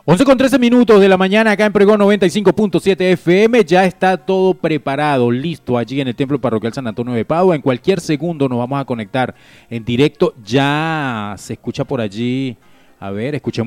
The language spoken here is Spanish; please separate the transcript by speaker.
Speaker 1: 11:13 de la mañana acá en Pregón 95.7 FM. Ya está todo preparado, listo allí en el Templo Parroquial San Antonio de Padua. En cualquier segundo nos vamos a conectar en directo. Ya se escucha por allí. A ver, escuchemos.